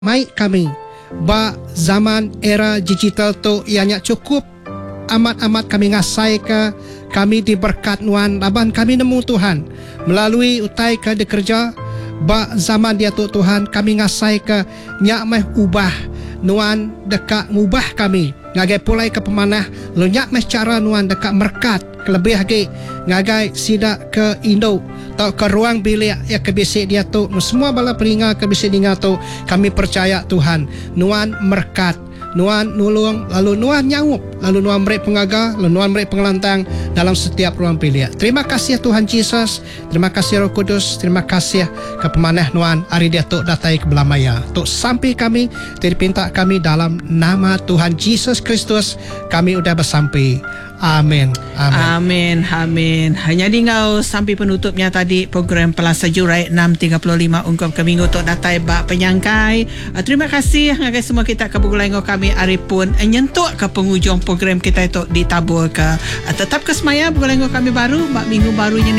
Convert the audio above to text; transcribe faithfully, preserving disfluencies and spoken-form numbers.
mai kami ba zaman era digital tu ianya cukup amat-amat kami ngasai ke kami diberkat nuan laban kami nemu Tuhan melalui utai ke dikerja ba zaman dia tu Tuhan kami ngasai ke nyak meh ubah nuan dekat ngubah kami ngagai pulai ke pemanah lo nyak meh cara nuan dekat merkat kelebih lagi ngagai sidak ke Indo atau ke ruang bilik ya ke bisik dia tu semua bala peninga ke bisik dia tu kami percaya Tuhan nuan merkat nuan nulung lalu nuan nyaup lalu nuan merek pengaga lalu nuan merek pengelantang dalam setiap ruang bilik. Terima kasih Tuhan Yesus, terima kasih Roh Kudus, terima kasih ke pemanah nuan hari dia tu datai ke belamaya tu sampai kami dipinta kami dalam nama Tuhan Yesus Kristus kami udah bersampai. Amin. Amin. Amin. Amin. Hanya tinggal sampai penutupnya tadi program Pelasa Jurai enam tiga puluh lima ungkap ke minggu tok datai bak penyangkai. Uh, terima kasih ngagai semua kita ke bugulango kami hari pun uh, nyentuk ke penghujung program kita itu ditabur ke uh, tetap ke semaya bugulango kami baru bak minggu barunya ni